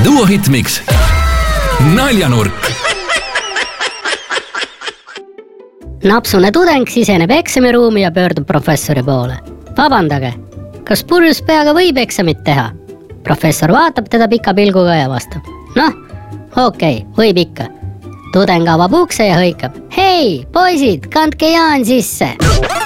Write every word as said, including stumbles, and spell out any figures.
Duo Hitmix naljanurk. Napsune tudeng siseneb eksamiruumi ja pöördub professori poole. Vabandage, kas purjus peaga võib eksamit teha? Professor vaatab teda pika pilguga ja vastab. Noh, okei, okay, võib ikka. Tudeng avab ukse ja hõikab. Hei, poisid, kandke Jaan sisse!